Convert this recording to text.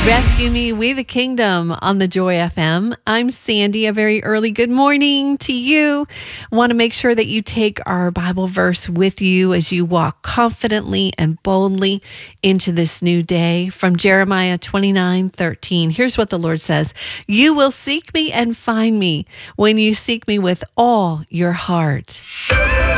Rescue Me, We the Kingdom on the Joy FM. I'm Sandy. A very early good morning to you. Want to make sure that you take our Bible verse with you as you walk confidently and boldly into this new day from Jeremiah 29:13. Here's what the Lord says. You will seek me and find me when you seek me with all your heart.